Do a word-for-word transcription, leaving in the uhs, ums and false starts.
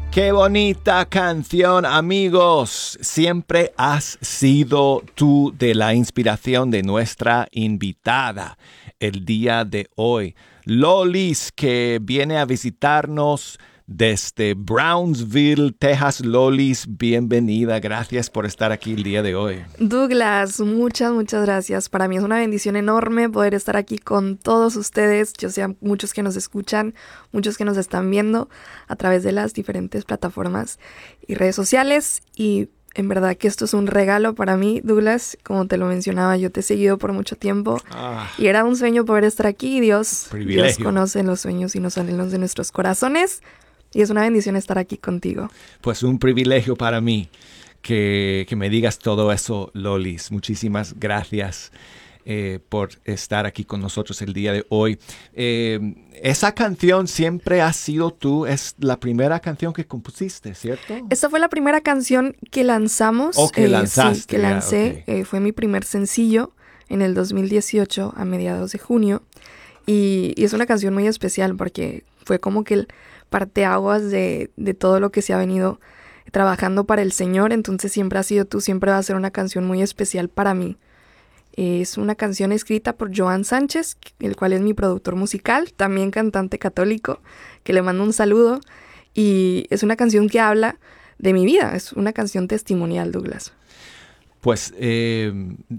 Qué bonita canción, amigos. Siempre has sido tú de la inspiración de nuestra invitada el día de hoy. Lolis, que viene a visitarnos desde Brownsville, Texas. Lolis, bienvenida. Gracias por estar aquí el día de hoy. Douglas, muchas, muchas gracias. Para mí es una bendición enorme poder estar aquí con todos ustedes. Yo sé, muchos que nos escuchan, muchos que nos están viendo a través de las diferentes plataformas y redes sociales. Y en verdad que esto es un regalo para mí, Douglas. Como te lo mencionaba, yo te he seguido por mucho tiempo. Ah, y era un sueño poder estar aquí. Y Dios, Dios conoce los sueños y los anhelos de nuestros corazones. Y es una bendición estar aquí contigo. Pues un privilegio para mí que, que me digas todo eso, Lolis. Muchísimas gracias eh, por estar aquí con nosotros el día de hoy. Eh, esa canción siempre has sido tú. Es la primera canción que compusiste, ¿cierto? Esta fue la primera canción que lanzamos. O que eh, lanzaste. Sí, que lancé. Yeah, okay. eh, fue mi primer sencillo en el dos mil dieciocho, a mediados de junio. Y, y es una canción muy especial porque fue como que el parteaguas de, de todo lo que se ha venido trabajando para el Señor. Entonces siempre ha sido tú, siempre va a ser una canción muy especial para mí. Es una canción escrita por Joan Sánchez, el cual es mi productor musical, también cantante católico, que le mando un saludo. Y es una canción que habla de mi vida, es una canción testimonial, Douglas. Pues eh,